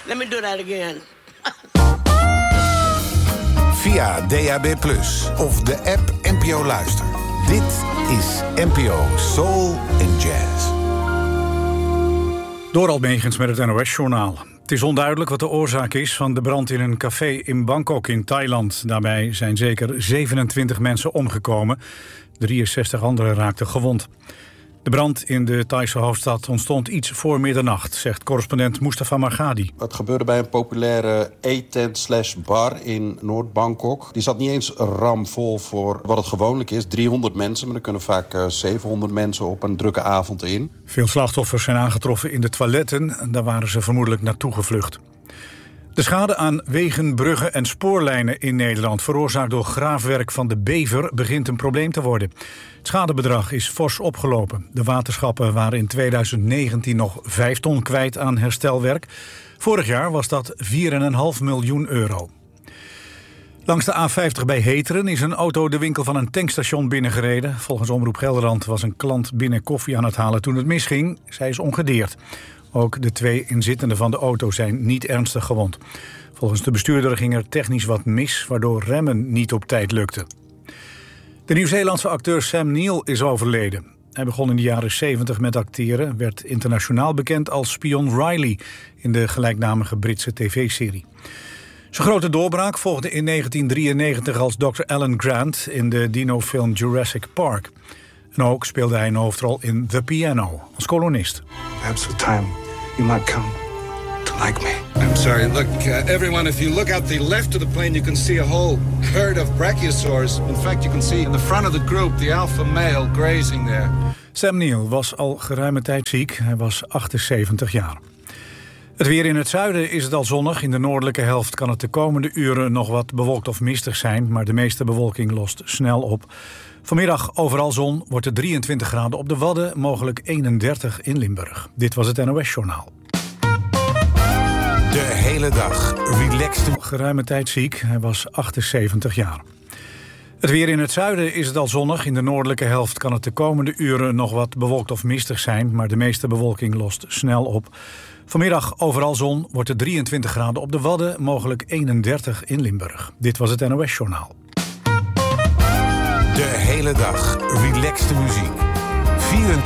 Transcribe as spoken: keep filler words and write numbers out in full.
Let me do that again. Via D A B plus, of de app N P O Luister. Dit is N P O Soul and Jazz. Dorald Megens met het N O S-journaal. Het is onduidelijk wat de oorzaak is van de brand in een café in Bangkok in Thailand. Daarbij zijn zeker zevenentwintig mensen omgekomen. drieënzestig anderen raakten gewond. De brand in de Thaise hoofdstad ontstond iets voor middernacht, zegt correspondent Mustafa Margadi. Het gebeurde bij een populaire eettent slash bar in Noord-Bangkok. Die zat niet eens ramvol voor wat het gewoonlijk is. driehonderd mensen, maar er kunnen vaak uh, zevenhonderd mensen op een drukke avond in. Veel slachtoffers zijn aangetroffen in de toiletten. Daar waren ze vermoedelijk naartoe gevlucht. De schade aan wegen, bruggen en spoorlijnen in Nederland, veroorzaakt door graafwerk van de Bever, begint een probleem te worden. Het schadebedrag is fors opgelopen. De waterschappen waren in tweeduizend negentien nog vijf ton kwijt aan herstelwerk. Vorig jaar was dat vier komma vijf miljoen euro. Langs de A vijftig bij Heteren is een auto de winkel van een tankstation binnengereden. Volgens Omroep Gelderland was een klant binnen koffie aan het halen toen het misging. Zij is ongedeerd. Ook de twee inzittenden van de auto zijn niet ernstig gewond. Volgens de bestuurder ging er technisch wat mis, waardoor remmen niet op tijd lukten. De Nieuw-Zeelandse acteur Sam Neill is overleden. Hij begon in de jaren zeventig met acteren, werd internationaal bekend als spion Riley in de gelijknamige Britse tv-serie. Zijn grote doorbraak volgde in negentien drieënnegentig als dokter Alan Grant in de dinofilm Jurassic Park. En ook speelde hij een hoofdrol in The Piano als kolonist. Perhaps with time you might come to like me. I'm sorry, look, uh, everyone, if you look out the left of the plane, you can see a whole herd of brachiosaurs. In fact, you can see in the front of the group the alpha male grazing there. Sam Neill was al geruime tijd ziek. Hij was achtenzeventig jaar. Het weer in het zuiden is het al zonnig. In de noordelijke helft kan het de komende uren nog wat bewolkt of mistig zijn, maar de meeste bewolking lost snel op. Vanmiddag overal zon, wordt het drieëntwintig graden op de Wadden, mogelijk eenendertig in Limburg. Dit was het N O S-journaal. De hele dag relaxed. Geruime tijd ziek, hij was achtenzeventig jaar. Het weer in het zuiden is het al zonnig. In de noordelijke helft kan het de komende uren nog wat bewolkt of mistig zijn, maar de meeste bewolking lost snel op. Vanmiddag overal zon, wordt het drieëntwintig graden op de Wadden, mogelijk eenendertig in Limburg. Dit was het N O S-journaal. De hele dag relaxte muziek. vierentwintig